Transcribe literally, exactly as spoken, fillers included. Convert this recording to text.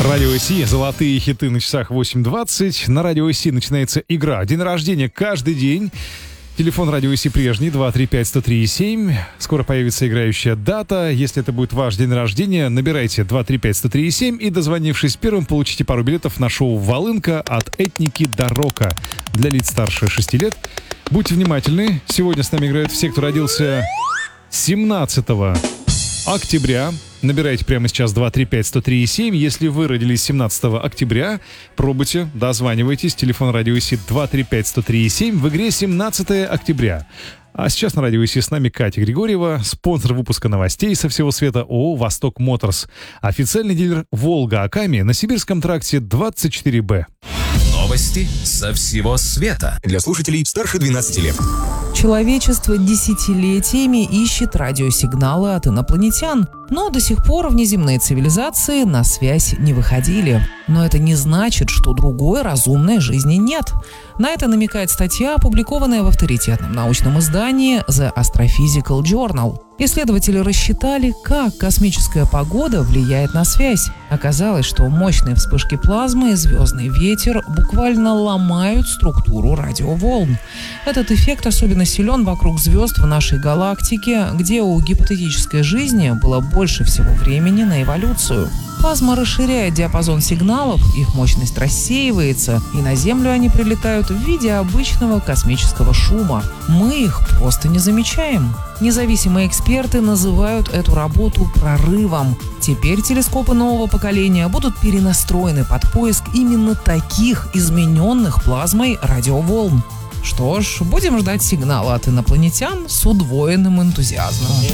Радио СИ, золотые хиты на часах восемь двадцать. На Радио СИ начинается игра. День рождения каждый день. Телефон Радио СИ прежний, два три пять сто три семь. Скоро появится играющая дата. Если это будет ваш день рождения, набирайте два три пять сто три семь и, дозвонившись первым, получите пару билетов на шоу «Волынка» от Этники до рока для лиц старше шести лет. Будьте внимательны. Сегодня с нами играют все, кто родился семнадцатого октября. Набирайте прямо сейчас два три пять сто три семь. Если вы родились семнадцатого октября, пробуйте, дозванивайтесь. Телефон Радио СИ два три пять сто три семь. В игре семнадцатого октября. А сейчас на Радио СИ с нами Катя Григорьева, спонсор выпуска новостей со всего света ООО «Восток Моторс», официальный дилер «Волга Аками» на Сибирском тракте двадцать четыре Б. Новости со всего света для слушателей старше двенадцати лет. Человечество десятилетиями ищет радиосигналы от инопланетян, но до сих пор внеземные цивилизации на связь не выходили. Но это не значит, что другой разумной жизни нет. На это намекает статья, опубликованная в авторитетном научном издании The Astrophysical Journal. Исследователи рассчитали, как космическая погода влияет на связь. Оказалось, что мощные вспышки плазмы и звездный ветер буквально ломают структуру радиоволн. Этот эффект особенно силен вокруг звезд в нашей галактике, где у гипотетической жизни было больше всего времени на эволюцию. Плазма расширяет диапазон сигналов, их мощность рассеивается, и на Землю они прилетают в виде обычного космического шума. Мы их просто не замечаем. Независимые эксперты называют эту работу прорывом. Теперь телескопы нового поколения будут перенастроены под поиск именно таких измененных плазмой радиоволн. Что ж, будем ждать сигнала от инопланетян с удвоенным энтузиазмом.